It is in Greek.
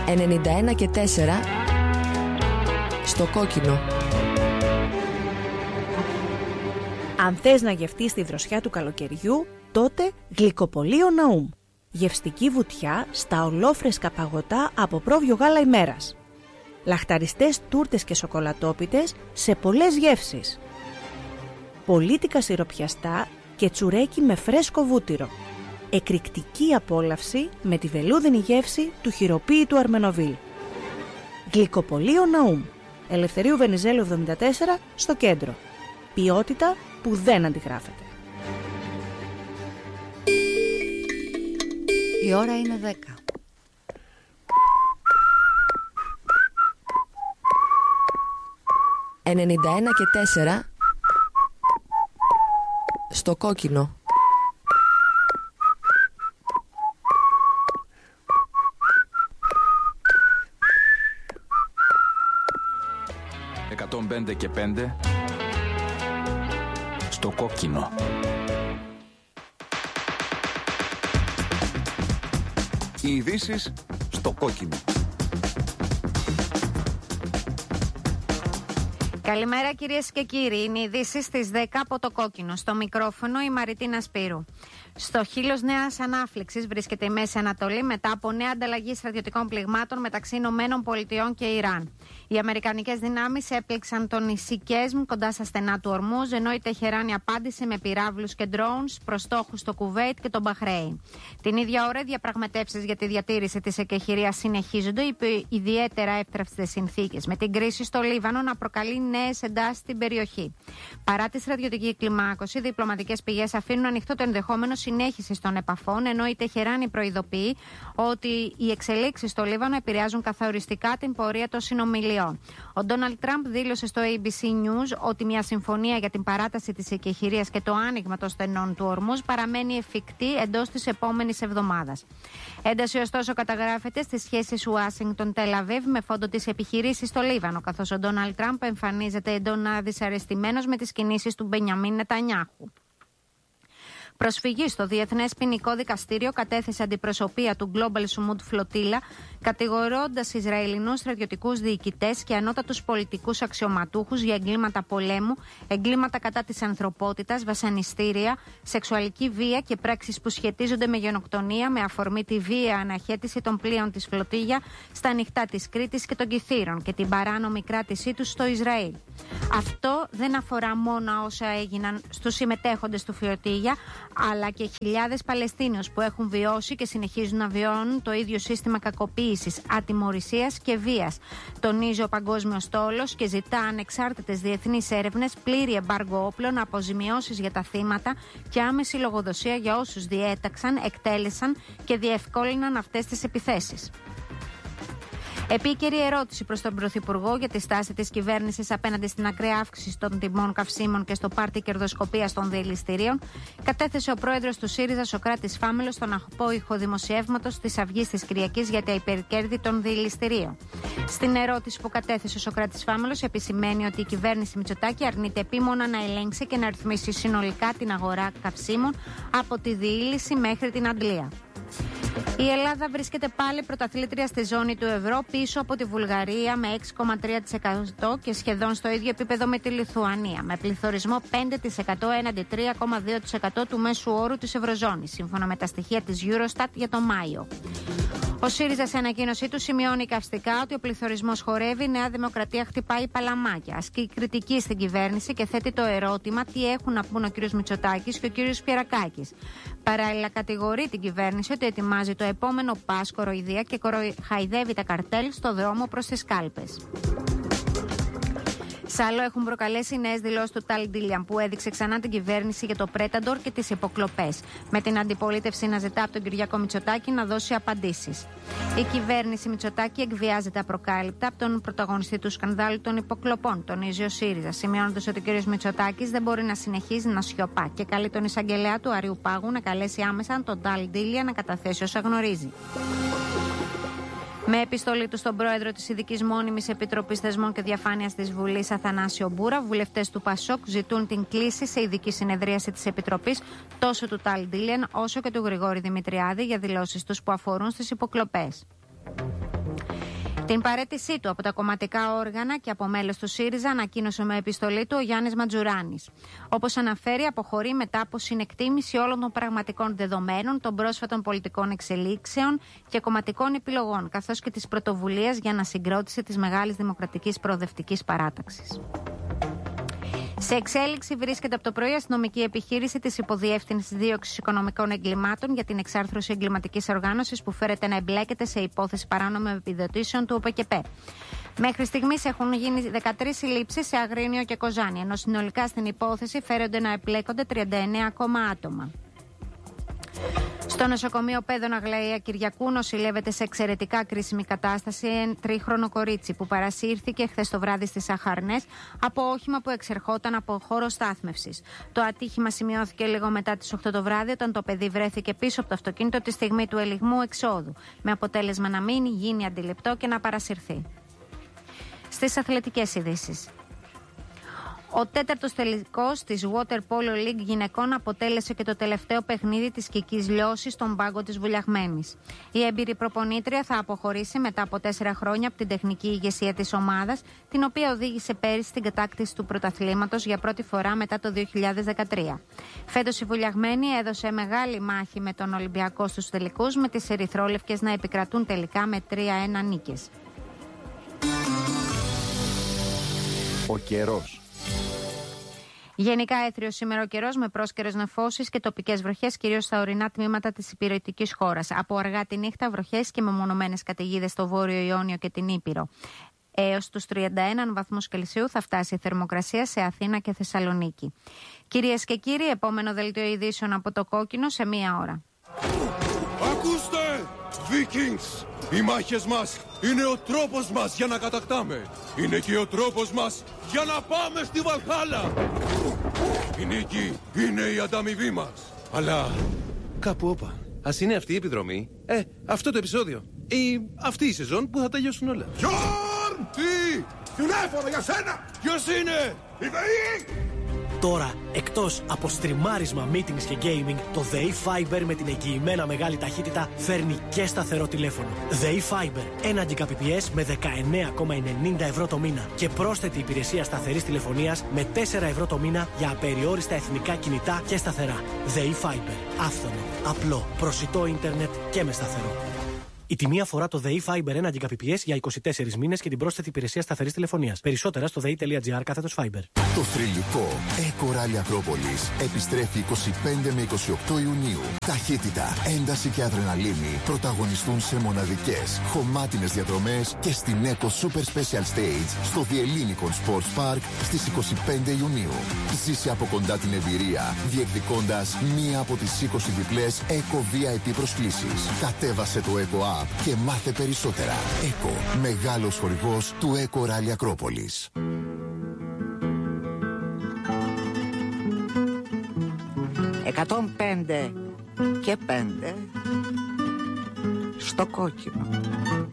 91 και 4 στο κόκκινο. Αν θες να γευτείς τη δροσιά του καλοκαιριού, τότε Γλυκοπωλείο Ναούμ. Γευστική βουτιά στα ολόφρεσκα παγωτά από πρόβιο γάλα ημέρας. Λαχταριστές τούρτες και σοκολατόπιτες σε πολλές γεύσεις. Πολίτικα σιροπιαστά και τσουρέκι με φρέσκο βούτυρο. Εκρηκτική απόλαυση με τη βελούδινη γεύση του χειροποίητου Αρμενοβίλ. Γλυκοπωλείο Ναούμ. Ελευθερίου Βενιζέλου 74 στο κέντρο. Ποιότητα που δεν αντιγράφεται. Η ώρα είναι 10. «91 και 4 στο κόκκινο». «105 και 5 στο κόκκινο». Οι ειδήσεις στο κόκκινο. Καλημέρα κυρίες και κύριοι, είναι οι ειδήσεις στις 10 από το κόκκινο. Στο μικρόφωνο η Μαριτίνα Σπύρου. Στο χείλος νέας ανάφλεξης βρίσκεται η Μέση Ανατολή μετά από νέα ανταλλαγή στρατιωτικών πληγμάτων μεταξύ Ηνωμένων Πολιτειών και Ιράν. Οι αμερικανικές δυνάμεις έπληξαν τον νησί Κέσμ κοντά στα στενά του Ορμούζ, ενώ η Τεχεράνη απάντησε με πυράβλους και drones προς στόχους στο Κουβέιτ και τον Μπαχρέιν. Την ίδια ώρα, οι διαπραγματεύσεις για τη διατήρηση της εκεχηρίας συνεχίζονται υπό ιδιαίτερα εύθραυστες συνθήκες, με την κρίση στο Λίβανο να προκαλεί νέες εντάσεις στην περιοχή. Παρά τη στρατιωτική κλιμάκωση, οι διπλωματικές πηγές αφήνουν ανοιχτό το ενδεχόμενο συνέχιση των επαφών, ενώ η Τεχεράνη προειδοποιεί ότι οι εξελίξεις στο Λίβανο επηρεάζουν καθοριστικά την πορεία των συνομιλιών. Ο Ντόναλντ Τραμπ δήλωσε στο ABC News ότι μια συμφωνία για την παράταση της εκεχηρίας και το άνοιγμα των στενών του Ορμούζ παραμένει εφικτή εντός της επόμενης εβδομάδας. Ένταση ωστόσο καταγράφεται στις σχέσεις Ουάσιγκτον-Τελ Αβίβ με φόντο τις επιχειρήσεις στο Λίβανο, καθώς ο Ντόναλντ Τραμπ εμφανίζεται έντονα δυσαρεστημένος με τις κινήσεις του Μπενιαμίν Νετανιάχου. Προσφυγή στο Διεθνές Ποινικό Δικαστήριο κατέθεσε αντιπροσωπεία του Global Sumud Flotilla, κατηγορώντας Ισραηλινούς στρατιωτικούς διοικητές και ανώτατους πολιτικούς αξιωματούχους για εγκλήματα πολέμου, εγκλήματα κατά της ανθρωπότητας, βασανιστήρια, σεξουαλική βία και πράξεις που σχετίζονται με γενοκτονία με αφορμή τη βία αναχέτηση των πλοίων της Φλωτίγια στα ανοιχτά της Κρήτης και των Κιθήρων και την παράνομη κράτησή τους στο Ισραήλ. Αυτό δεν αφορά μόνο όσα έγιναν στους συμμετέχοντες του Φλωτίγια, αλλά και χιλιάδες Παλαιστίνιους που έχουν βιώσει και συνεχίζουν να βιώνουν το ίδιο σύστημα κακοποίησης, ατιμωρησίας και βίας. Τονίζει ο Παγκόσμιος Στόλος και ζητά ανεξάρτητες διεθνείς έρευνες, πλήρη εμπάργο όπλων, αποζημιώσεις για τα θύματα και άμεση λογοδοσία για όσους διέταξαν, εκτέλεσαν και διευκόλυναν αυτές τις επιθέσεις. Επίκαιρη ερώτηση προς τον Πρωθυπουργό για τη στάση της κυβέρνησης απέναντι στην ακραία αύξηση των τιμών καυσίμων και στο πάρτι κερδοσκοπίας των διελιστηρίων κατέθεσε ο πρόεδρος του ΣΥΡΙΖΑ Σωκράτης Φάμελος στον απόϊχο δημοσιεύματος της Αυγής της Κυριακής για τα υπερκέρδη των διελιστηρίων. Στην ερώτηση που κατέθεσε ο Σωκράτης Φάμελος επισημαίνει ότι η κυβέρνηση Μητσοτάκη αρνείται επίμονα να ελέγξει και να ρυθμίσει συνολικά την αγορά καυσίμων από τη διήλυση μέχρι την αντλία. Η Ελλάδα βρίσκεται πάλι πρωταθλήτρια στη ζώνη του ευρώ πίσω από τη Βουλγαρία με 6,3% και σχεδόν στο ίδιο επίπεδο με τη Λιθουανία, με πληθωρισμό 5% έναντι 3,2% του μέσου όρου της Ευρωζώνης, σύμφωνα με τα στοιχεία της Eurostat για τον Μάιο. Ο ΣΥΡΙΖΑ σε ανακοίνωσή του σημειώνει καυστικά ότι ο πληθωρισμός χορεύει, η Νέα Δημοκρατία χτυπάει παλαμάκια, ασκεί κριτική στην κυβέρνηση και θέτει το ερώτημα τι έχουν να πούν ο κ. Μητσοτάκης και ο κ. Σπυρακάκης. Παράλληλα, κατηγορεί την κυβέρνηση ότι ετοιμάζει το επόμενο πας κοροϊδία και χαϊδεύει τα καρτέλ στο δρόμο προς τις κάλπες. Σ' άλλο έχουν προκαλέσει νέες δηλώσεις του Ταλ Ντίλιαν που έδειξε ξανά την κυβέρνηση για το Πρέταντορ και τις υποκλοπές, με την αντιπολίτευση να ζητά από τον Κυριάκο Μητσοτάκη να δώσει απαντήσεις. Η κυβέρνηση Μητσοτάκη εκβιάζεται απροκάλυπτα από τον πρωταγωνιστή του σκανδάλου των υποκλοπών, τονίζει ο ΣΥΡΙΖΑ, σημειώνοντας ότι ο κ. Μητσοτάκης δεν μπορεί να συνεχίζει να σιωπά και καλεί τον εισαγγελέα του Αριού Πάγου να καλέσει άμεσα τον Ταλ Ντίλιαν να καταθέσει όσα γνωρίζει. Με επιστολή του στον πρόεδρο της Ειδικής Μόνιμης Επιτροπής Θεσμών και Διαφάνειας της Βουλής, Αθανάσιο Μπούρα, βουλευτές του ΠΑΣΟΚ ζητούν την κλήση σε ειδική συνεδρίαση της Επιτροπής τόσο του Ταλ Ντίλιαν όσο και του Γρηγόρη Δημητριάδη για δηλώσεις τους που αφορούν στις υποκλοπές. Την παραίτησή του από τα κομματικά όργανα και από μέλος του ΣΥΡΙΖΑ ανακοίνωσε με επιστολή του ο Γιάννης Ματζουράνης. Όπως αναφέρει, αποχωρεί μετά από συνεκτίμηση όλων των πραγματικών δεδομένων, των πρόσφατων πολιτικών εξελίξεων και κομματικών επιλογών, καθώς και της πρωτοβουλίας για ανασυγκρότηση της Μεγάλης Δημοκρατικής Προοδευτικής Παράταξης. Σε εξέλιξη βρίσκεται από το πρωί αστυνομική επιχείρηση της Υποδιεύθυνσης Δίωξης Οικονομικών Εγκλημάτων για την εξάρθρωση εγκληματικής οργάνωσης που φέρεται να εμπλέκεται σε υπόθεση παράνομων επιδοτήσεων του ΟΠΕΚΕΠΕ. Μέχρι στιγμής έχουν γίνει 13 συλλήψεις σε Αγρίνιο και Κοζάνη, ενώ συνολικά στην υπόθεση φέρονται να εμπλέκονται 39 ακόμα άτομα. Στο νοσοκομείο Πέδων Αγλαία Κυριακού νοσηλεύεται σε εξαιρετικά κρίσιμη κατάσταση ένα τρίχρονο κορίτσι που παρασύρθηκε χθες το βράδυ στις Αχαρνές από όχημα που εξερχόταν από χώρο στάθμευσης. Το ατύχημα σημειώθηκε λίγο μετά τις 8 το βράδυ, όταν το παιδί βρέθηκε πίσω από το αυτοκίνητο τη στιγμή του ελιγμού εξόδου, με αποτέλεσμα να μην γίνει αντιληπτό και να παρασυρθεί. Στις αθλητικές ειδήσεις. Ο τέταρτος τελικός της Water Polo League γυναικών αποτέλεσε και το τελευταίο παιχνίδι της Κικής Λιώσης στον πάγκο της Βουλιαγμένης. Η έμπειρη προπονήτρια θα αποχωρήσει μετά από 4 χρόνια από την τεχνική ηγεσία της ομάδας, την οποία οδήγησε πέρυσι στην κατάκτηση του πρωταθλήματος για πρώτη φορά μετά το 2013. Φέτος η Βουλιαγμένη έδωσε μεγάλη μάχη με τον Ολυμπιακό στους τελικούς, με τις ερυθρόλευκες να επικρατούν τελικά με 3-1 νίκες. Ο καιρός. Γενικά έθριος σήμερα ο καιρός, με πρόσκαιρες νεφώσεις και τοπικές βροχές, κυρίως στα ορεινά τμήματα της υπηρετικής χώρας. Από αργά τη νύχτα βροχές και μεμονωμένες καταιγίδες στο Βόρειο Ιόνιο και την Ήπειρο. Έως τους 31 βαθμούς Κελσίου θα φτάσει η θερμοκρασία σε Αθήνα και Θεσσαλονίκη. Κυρίες και κύριοι, επόμενο δελτίο ειδήσεων από το Κόκκινο σε 1 ώρα. Ακούστε, Vikings! Οι μάχες μας είναι ο τρόπος μας για να κατακτάμε. Είναι και ο τρόπος μας για να πάμε στη Βαλχάλα. Η νίκη είναι η ανταμοιβή μας. Αλλά κάπου όπα. Ας είναι αυτή η επιδρομή, αυτό το επεισόδιο ή αυτή η σεζόν που θα τελειώσουν όλα. Γιόρν! Τι! Τηλέφωνο για σένα! Ποιος είναι? Η ΔΕΗ! Τώρα, εκτός από στριμάρισμα, meetings και gaming, το ΔΕΗ Fiber με την εγγυημένα μεγάλη ταχύτητα φέρνει και σταθερό τηλέφωνο. ΔΕΗ Fiber, 1 Gbps με 19,90 ευρώ το μήνα και πρόσθετη υπηρεσία σταθερής τηλεφωνίας με 4 ευρώ το μήνα για απεριόριστα εθνικά κινητά και σταθερά. ΔΕΗ Fiber, άφθονο, απλό, προσιτό ίντερνετ και με σταθερό. Η τιμή αφορά το ΔΕΗ Fiber 1 Gbps για 24 μήνες και την πρόσθετη υπηρεσία σταθερής τηλεφωνίας. Περισσότερα στο dei.gr/Fiber. Το θρυλικό Eco Rally Ακρόπολης επιστρέφει 25 με 28 Ιουνίου. Ταχύτητα, ένταση και αδρεναλίνη πρωταγωνιστούν σε μοναδικές, χωμάτινες διαδρομές και στην Eco Super Special Stage στο Διελλήνικον Sports Park στις 25 Ιουνίου. Ζήσε από κοντά την εμπειρία, διεκδικώντας μία από τις 20 διπλές Eco VIP προσκλήσεις. Κατέβασε το Eco App και μάθε περισσότερα. Eco, μεγάλος χορηγός του Eco Rally Ακρόπολης. 105 και 5 στο Κόκκινο.